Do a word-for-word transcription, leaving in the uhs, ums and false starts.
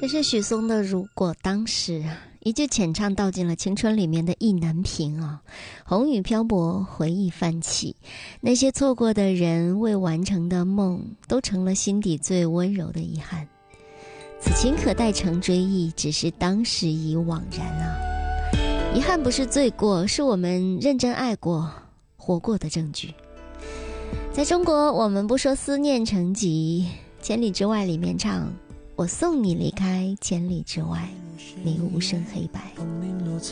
这是许嵩的《如果当时》啊，一句浅唱道尽了青春里面的意难平啊，红雨漂泊，回忆泛起，那些错过的人，未完成的梦，都成了心底最温柔的遗憾。此情可待成追忆，只是当时已惘然啊。遗憾不是罪过，是我们认真爱过、活过的证据。在中国，我们不说思念成疾，千里之外里面唱，我送你离开千里之外，你无声黑白。 风铃落在